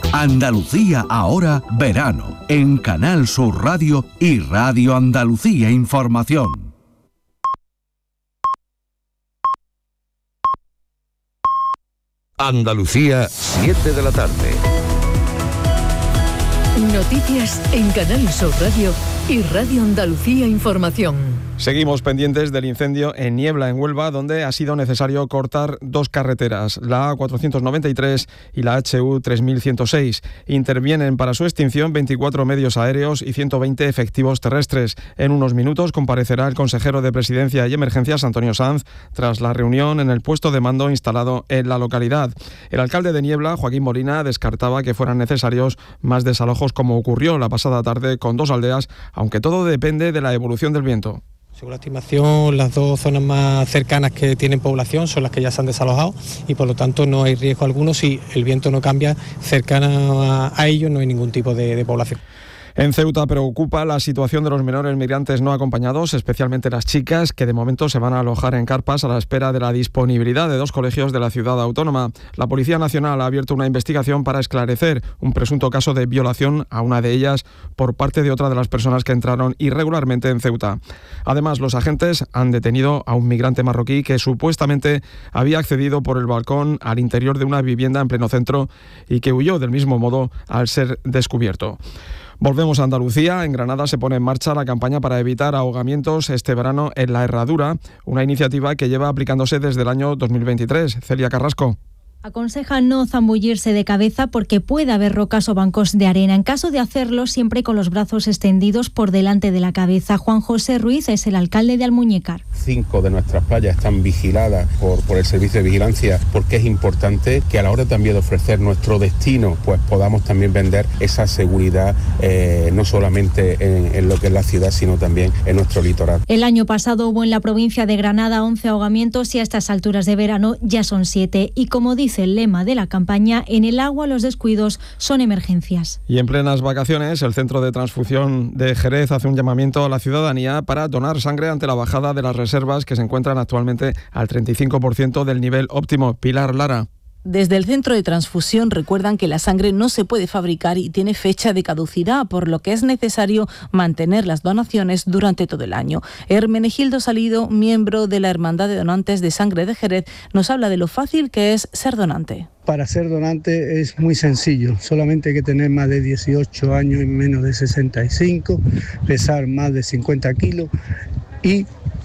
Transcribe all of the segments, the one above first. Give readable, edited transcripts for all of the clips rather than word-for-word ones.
Andalucía ahora, verano, en Canal Sur Radio y Radio Andalucía Información. Andalucía, 7 de la tarde. Noticias en Canal Sur Radio y Radio Andalucía Información. Seguimos pendientes del incendio en Niebla, en Huelva, donde ha sido necesario cortar dos carreteras, la A493 y la HU 3106. Intervienen para su extinción 24 medios aéreos y 120 efectivos terrestres. En unos minutos comparecerá el consejero de Presidencia y Emergencias, Antonio Sanz, tras la reunión en el puesto de mando instalado en la localidad. El alcalde de Niebla, Joaquín Molina, descartaba que fueran necesarios más desalojos como ocurrió la pasada tarde con dos aldeas, aunque todo depende de la evolución del viento. Según la estimación, las dos zonas más cercanas que tienen población son las que ya se han desalojado y por lo tanto no hay riesgo alguno. Si el viento no cambia, cercana a ellos no hay ningún tipo de población. En Ceuta preocupa la situación de los menores migrantes no acompañados, especialmente las chicas, que de momento se van a alojar en carpas a la espera de la disponibilidad de dos colegios de la ciudad autónoma. La Policía Nacional ha abierto una investigación para esclarecer un presunto caso de violación a una de ellas por parte de otra de las personas que entraron irregularmente en Ceuta. Además, los agentes han detenido a un migrante marroquí que supuestamente había accedido por el balcón al interior de una vivienda en pleno centro y que huyó del mismo modo al ser descubierto. Volvemos a Andalucía. En Granada se pone en marcha la campaña para evitar ahogamientos este verano en la Herradura, una iniciativa que lleva aplicándose desde el año 2023. Celia Carrasco. Aconseja no zambullirse de cabeza porque puede haber rocas o bancos de arena. En caso de hacerlo, siempre con los brazos extendidos por delante de la cabeza. Juan José Ruiz es el alcalde de Almuñécar. 5 de nuestras playas están vigiladas por el servicio de vigilancia, porque es importante que a la hora también de ofrecer nuestro destino, pues podamos también vender esa seguridad, no solamente en lo que es la ciudad, sino también en nuestro litoral. El año pasado hubo en la provincia de Granada 11 ahogamientos y a estas alturas de verano ya son 7. Y como dice el lema de la campaña, en el agua los descuidos son emergencias. Y en plenas vacaciones, el Centro de Transfusión de Jerez hace un llamamiento a la ciudadanía para donar sangre ante la bajada de las reservas que se encuentran actualmente al 35% del nivel óptimo. Pilar Lara. Desde el Centro de Transfusión recuerdan que la sangre no se puede fabricar y tiene fecha de caducidad, por lo que es necesario mantener las donaciones durante todo el año. Hermenegildo Salido, miembro de la Hermandad de Donantes de Sangre de Jerez, nos habla de lo fácil que es ser donante. Para ser donante es muy sencillo, solamente hay que tener más de 18 años y menos de 65, pesar más de 50 kilos y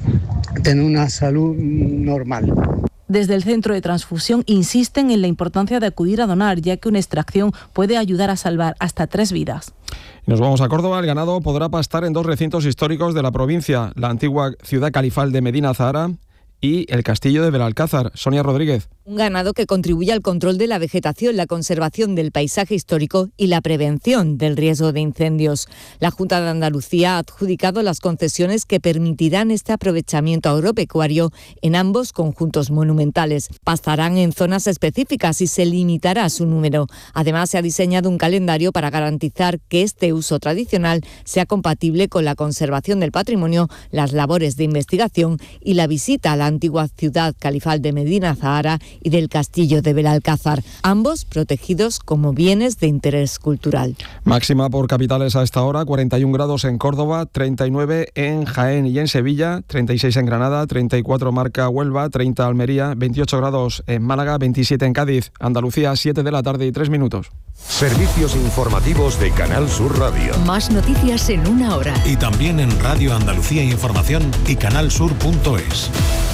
tener una salud normal. Desde el Centro de Transfusión insisten en la importancia de acudir a donar, ya que una extracción puede ayudar a salvar hasta 3 vidas. Nos vamos a Córdoba. El ganado podrá pastar en 2 recintos históricos de la provincia, la antigua ciudad califal de Medina Zahara y el castillo de Belalcázar. Sonia Rodríguez. Un ganado que contribuye al control de la vegetación, la conservación del paisaje histórico y la prevención del riesgo de incendios. La Junta de Andalucía ha adjudicado las concesiones que permitirán este aprovechamiento agropecuario en ambos conjuntos monumentales. Pastarán en zonas específicas y se limitará su número. Además, se ha diseñado un calendario para garantizar que este uso tradicional sea compatible con la conservación del patrimonio, las labores de investigación y la visita a la antigua ciudad califal de Medina Zahara y del castillo de Belalcázar, ambos protegidos como bienes de interés cultural. Máxima por capitales a esta hora: 41 grados en Córdoba, 39 en Jaén y en Sevilla, 36 en Granada, 34 marca Huelva, 30 Almería, 28 grados en Málaga, 27 en Cádiz. Andalucía, 7 de la tarde y 3 minutos. Servicios informativos de Canal Sur Radio. Más noticias en una hora. Y también en Radio Andalucía Información y canalsur.es.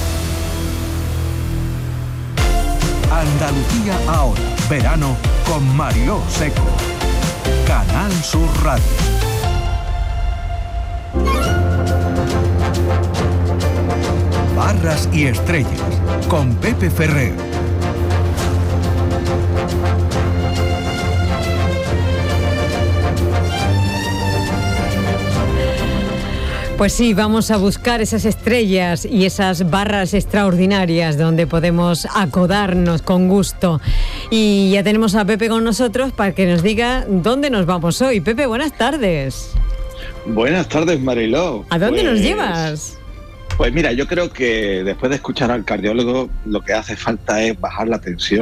Andalucía ahora, verano con Mariló Seco. Canal Sur Radio. Barras y estrellas con Pepe Ferrer. Pues sí, vamos a buscar esas estrellas y esas barras extraordinarias donde podemos acodarnos con gusto. Y ya tenemos a Pepe con nosotros para que nos diga dónde nos vamos hoy. Pepe, buenas tardes. Buenas tardes, Mariló. ¿A dónde nos llevas? Pues mira, yo creo que después de escuchar al cardiólogo lo que hace falta es bajar la tensión